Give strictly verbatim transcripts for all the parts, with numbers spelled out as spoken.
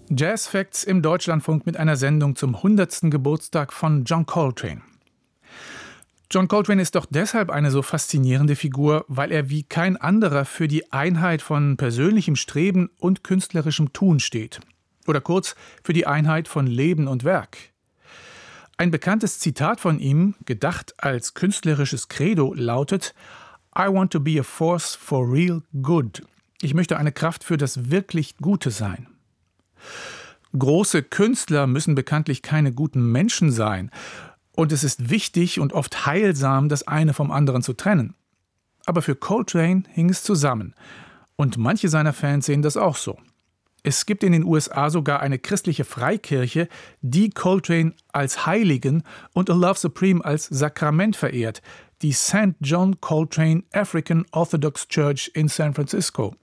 Jazz Facts im Deutschlandfunk mit einer Sendung zum hundertsten Geburtstag von John Coltrane. John Coltrane ist doch deshalb eine so faszinierende Figur, weil er wie kein anderer für die Einheit von persönlichem Streben und künstlerischem Tun steht. Oder kurz, für die Einheit von Leben und Werk. Ein bekanntes Zitat von ihm, gedacht als künstlerisches Credo, lautet: I want to be a force for real good. Ich möchte eine Kraft für das wirklich Gute sein. Große Künstler müssen bekanntlich keine guten Menschen sein. Und es ist wichtig und oft heilsam, das eine vom anderen zu trennen. Aber für Coltrane hing es zusammen. Und manche seiner Fans sehen das auch so. Es gibt in den U S A sogar eine christliche Freikirche, die Coltrane als Heiligen und A Love Supreme als Sakrament verehrt, die Saint John Coltrane African Orthodox Church in San Francisco.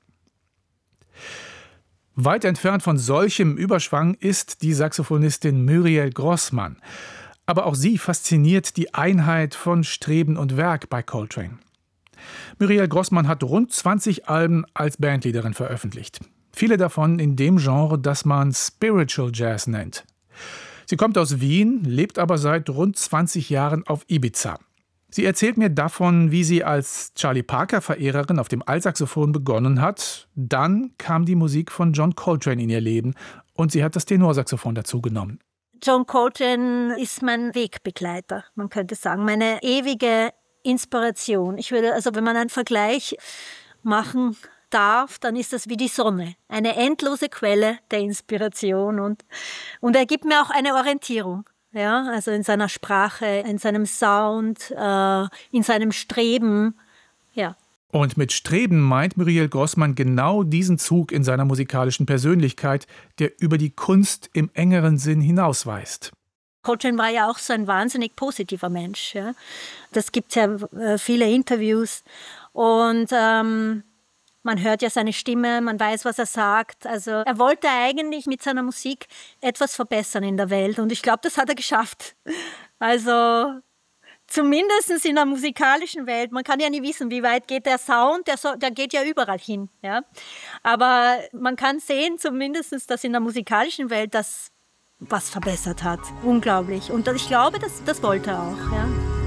Weit entfernt von solchem Überschwang ist die Saxophonistin Muriel Grossmann. Aber auch sie fasziniert die Einheit von Streben und Werk bei Coltrane. Muriel Grossmann hat rund zwanzig Alben als Bandleaderin veröffentlicht. Viele davon in dem Genre, das man Spiritual Jazz nennt. Sie kommt aus Wien, lebt aber seit rund zwanzig Jahren auf Ibiza. Sie erzählt mir davon, wie sie als Charlie Parker-Verehrerin auf dem Altsaxophon begonnen hat. Dann kam die Musik von John Coltrane in ihr Leben und sie hat das Tenorsaxophon dazu genommen. John Coltrane ist mein Wegbegleiter, man könnte sagen, meine ewige Inspiration. Ich würde, also wenn man einen Vergleich machen darf, dann ist das wie die Sonne, eine endlose Quelle der Inspiration und, und er gibt mir auch eine Orientierung. Ja, also in seiner Sprache, in seinem Sound, äh, in seinem Streben, ja. Und mit Streben meint Muriel Grossmann genau diesen Zug in seiner musikalischen Persönlichkeit, der über die Kunst im engeren Sinn hinausweist. Coltrane war ja auch so ein wahnsinnig positiver Mensch. Ja. Das gibt ja äh, viele Interviews und ähm, man hört ja seine Stimme, man weiß, was er sagt. Also er wollte eigentlich mit seiner Musik etwas verbessern in der Welt. Und ich glaube, das hat er geschafft. Also zumindest in der musikalischen Welt. Man kann ja nie wissen, wie weit geht der Sound. Der, so- der geht ja überall hin. Ja? Aber man kann sehen zumindest, dass in der musikalischen Welt das was verbessert hat. Unglaublich. Und ich glaube, das, das wollte er auch. Ja?